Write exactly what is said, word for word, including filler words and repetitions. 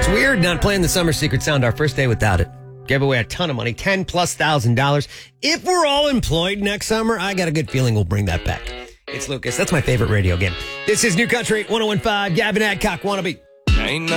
It's weird not playing the Summer Secret Sound our first day without it. Gave away a ton of money, ten plus thousand dollars. If we're all employed next summer, I got a good feeling we'll bring that back. It's Lucas. That's my favorite radio game. This is New Country one oh one point five. Gavin Adcock, Wannabe. Ain't